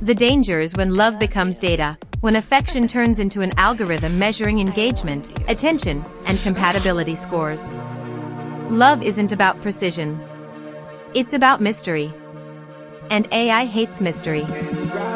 The danger is when love becomes data, when affection turns into an algorithm measuring engagement, attention, and compatibility scores. Love isn't about precision. It's about mystery. And AI hates mystery.